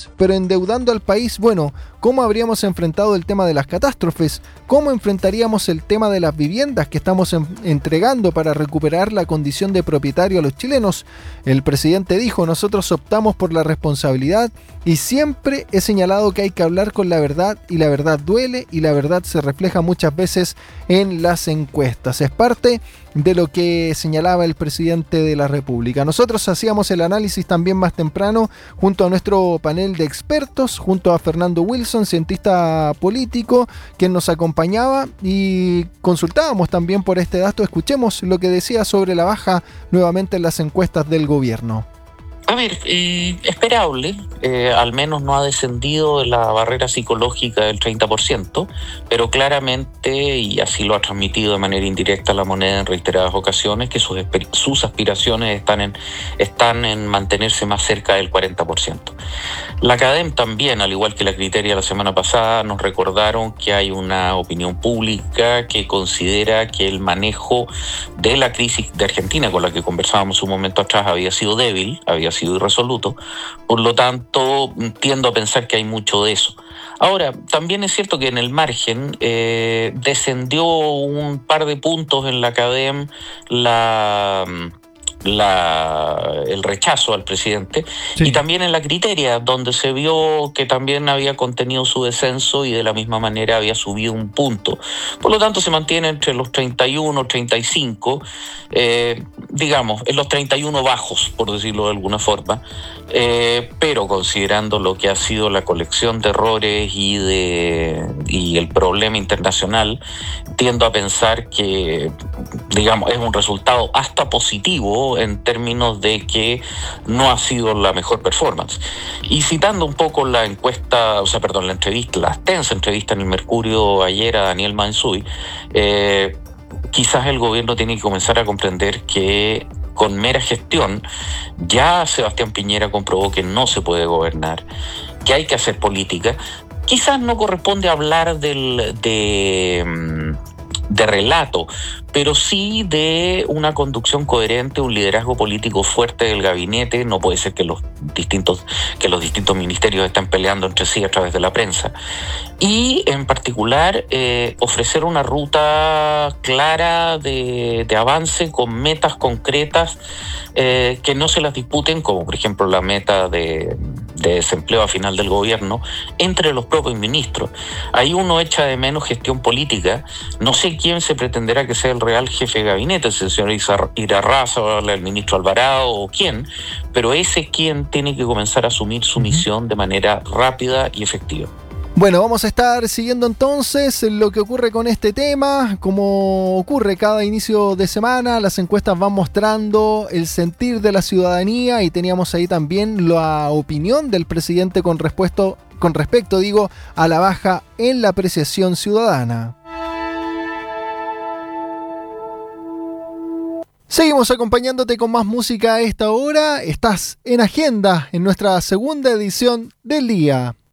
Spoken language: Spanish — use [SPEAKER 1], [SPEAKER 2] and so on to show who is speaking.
[SPEAKER 1] millones, pero endeudando al país, bueno, ¿cómo habríamos enfrentado el tema de las catástrofes? ¿Cómo enfrentaríamos el tema de las viviendas que estamos entregando para recuperar la condición de propietario a los chilenos? El presidente dijo, nosotros optamos por la responsabilidad y siempre he señalado que hay que hablar con la verdad y la verdad duele y la verdad se refleja muchas veces en las encuestas. Es parte de lo que señalaba el presidente de la República. Nosotros hacíamos el análisis también más temprano junto a nuestro panel de expertos, junto a Fernando Wilson, cientista político, quien nos acompañaba y consultábamos también por este dato. Escuchemos lo que decía sobre la baja nuevamente en las encuestas del gobierno.
[SPEAKER 2] A ver, esperable, al menos no ha descendido la barrera psicológica del 30%, pero claramente, y así lo ha transmitido de manera indirecta La Moneda en reiteradas ocasiones, que sus aspiraciones están en mantenerse más cerca del 40%. La CADEM también, al igual que la Criteria la semana pasada, nos recordaron que hay una opinión pública que considera que el manejo de la crisis de Argentina, con la que conversábamos un momento atrás, había sido débil, había sido irresoluto. Por lo tanto, tiendo a pensar que hay mucho de eso. Ahora, también es cierto que en el margen descendió un par de puntos en la CADEM el rechazo al presidente, sí. Y también en la Criteria, donde se vio que también había contenido su descenso y de la misma manera había subido un punto. Por lo tanto, se mantiene entre los 31, 35, digamos, en los 31 bajos, por decirlo de alguna forma, pero considerando lo que ha sido la colección de errores y el problema internacional, tiendo a pensar que, digamos, es un resultado hasta positivo en términos de que no ha sido la mejor performance. Y citando un poco la entrevista, la extensa entrevista en el Mercurio ayer a Daniel Mansuy, quizás el gobierno tiene que comenzar a comprender que con mera gestión ya Sebastián Piñera comprobó que no se puede gobernar, que hay que hacer política. Quizás no corresponde hablar de relato, pero sí de una conducción coherente, un liderazgo político fuerte del gabinete. No puede ser que los distintos ministerios estén peleando entre sí a través de la prensa. Y en particular ofrecer una ruta clara de avance con metas concretas que no se las disputen, como por ejemplo la meta de desempleo a final del gobierno, entre los propios ministros. Ahí uno echa de menos gestión política. No sé quién se pretenderá que sea el real jefe de gabinete, si el señor Irarrázaval o el ministro Alvarado o quién, pero ese quien tiene que comenzar a asumir su misión de manera rápida y efectiva.
[SPEAKER 1] Bueno, vamos a estar siguiendo entonces lo que ocurre con este tema. Como ocurre cada inicio de semana, las encuestas van mostrando el sentir de la ciudadanía y teníamos ahí también la opinión del presidente con respecto a la baja en la apreciación ciudadana. Seguimos acompañándote con más música a esta hora. Estás en Agenda, en nuestra segunda edición del día.